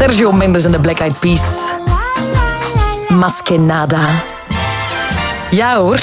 Sergio Mendes en de Black Eyed Peas. Maskenada. Ja hoor.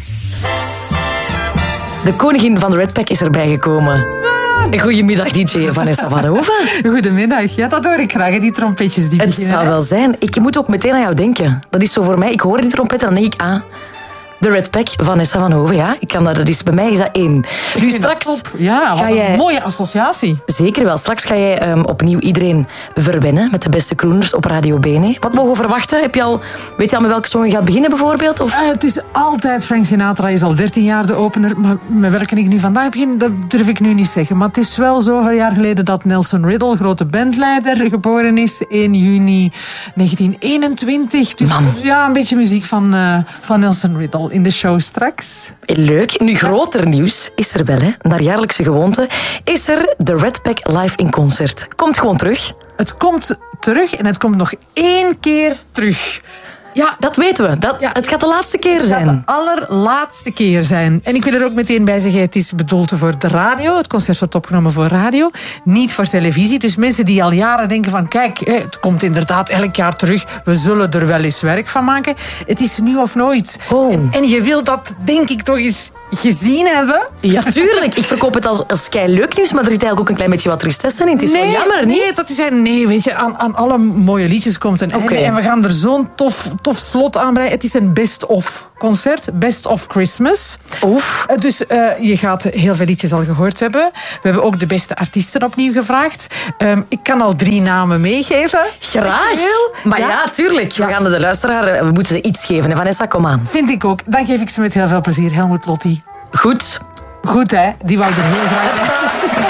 De koningin van de Red Pack is erbij gekomen. Goedemiddag, DJ Vanessa van Hoven. Goedemiddag. Ja, dat hoor ik graag, die trompetjes die beginnen. Het zou wel zijn. Ik moet ook meteen aan jou denken. Dat is zo voor mij. Ik hoor die trompet en dan denk ik aan... De Red Pack, Vanessa van Hoven, ja. Dat is, bij mij is dat 1. Nu straks... Ja, wat een mooie associatie. Zeker wel. Straks ga jij opnieuw iedereen verwennen met de beste crooners op Radio Bene. Wat mogen we verwachten? Weet je al met welke song je gaat beginnen bijvoorbeeld? Of? Het is altijd Frank Sinatra, is al 13 jaar de opener. Maar met welke ik nu vandaag begin, dat durf ik nu niet zeggen. Maar het is wel zoveel jaar geleden dat Nelson Riddle, grote bandleider, geboren is. 1 juni 1921. Dus ja, een beetje muziek van Nelson Riddle in de show straks. Leuk. Nu, groter nieuws is er wel, hè. Naar jaarlijkse gewoonte is er de Red Pack live in concert. Komt gewoon terug. Het komt terug en het komt nog 1 keer terug. Ja, dat weten we. Het gaat de laatste keer zijn. Het gaat de allerlaatste keer zijn. En ik wil er ook meteen bij zeggen, het is bedoeld voor de radio. Het concert wordt opgenomen voor radio, niet voor televisie. Dus mensen die al jaren denken van, kijk, het komt inderdaad elk jaar terug. We zullen er wel eens werk van maken. Het is nu of nooit. Oh. En je wil dat, denk ik, toch eens gezien hebben. Ja, tuurlijk. Ik verkoop het als keileuk nieuws, maar er zit eigenlijk ook een klein beetje wat tristesse in. Het is wel jammer, niet? Nee, weet je, aan alle mooie liedjes komt een einde. En we gaan er zo'n tof slot aan breien. Het is een best-of concert. Best of Christmas. Oef. Dus je gaat heel veel liedjes al gehoord hebben. We hebben ook de beste artiesten opnieuw gevraagd. Ik kan al 3 namen meegeven. Graag. Maar ja, tuurlijk. We gaan de luisteraar, we moeten ze iets geven. En Vanessa, kom aan. Vind ik ook. Dan geef ik ze met heel veel plezier. Helmut Lotti. Goed. Goed, hè? Die wou er heel graag.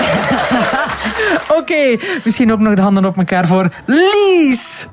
Oké, misschien ook nog de handen op elkaar voor Lies.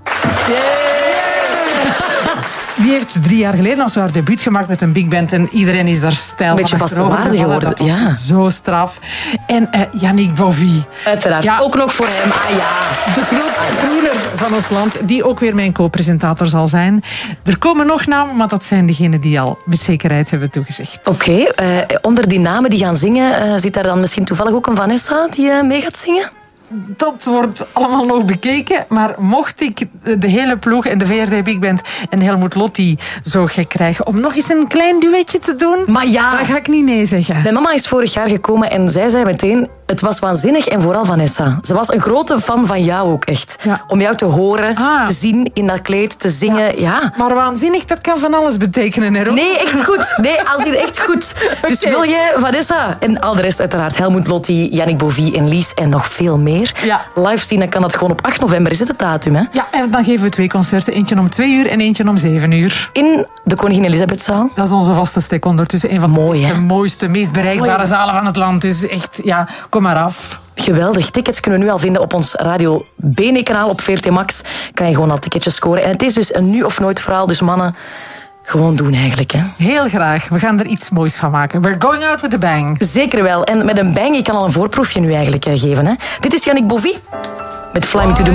Die heeft 3 jaar geleden al zo haar debuut gemaakt met een big band. En iedereen is daar stijl een beetje vastewaardig geworden. Dat was zo straf. En Yannick Bovie. Uiteraard. Ja. Ook nog voor hem. Ah ja. De grootste crooner van ons land. Die ook weer mijn co-presentator zal zijn. Er komen nog namen, maar dat zijn degenen die al met zekerheid hebben toegezegd. Oké. Onder die namen die gaan zingen, zit daar dan misschien toevallig ook een Vanessa die mee gaat zingen? Dat wordt allemaal nog bekeken. Maar mocht ik de hele ploeg en de VRT Big Band en Helmut Lotti zo gek krijgen om nog eens een klein duetje te doen, maar ja, dan ga ik niet nee zeggen. Mijn mama is vorig jaar gekomen en zij zei meteen, het was waanzinnig en vooral Vanessa. Ze was een grote fan van jou ook echt. Ja. Om jou te horen, te zien in dat kleed, te zingen. Ja. Maar waanzinnig, dat kan van alles betekenen, hè? Nee, echt goed. Nee, als hier echt goed. Okay. Dus wil jij Vanessa en al de rest uiteraard, Helmut Lotti, Yannick Bovie en Lies en nog veel meer. Ja. Live zien, dan kan dat gewoon op 8 november. Is het de datum, hè? Ja, en dan geven we 2 concerten. Eentje om 2 uur en eentje om 7 uur. In de Koningin Elisabethzaal. Dat is onze vaste stek ondertussen. Een van de mooiste, meest bereikbare zalen van het land. Dus echt, ja, kom maar af. Geweldig. Tickets kunnen we nu al vinden op ons Radio Bene-kanaal op VRT Max. Kan je gewoon al ticketjes scoren. En het is dus een nu of nooit verhaal. Dus mannen, gewoon doen eigenlijk, hè. Heel graag. We gaan er iets moois van maken. We're going out with a bang. Zeker wel. En met een bang, je kan al een voorproefje nu eigenlijk geven, hè. Dit is Yannick Bovie met Fly Me to the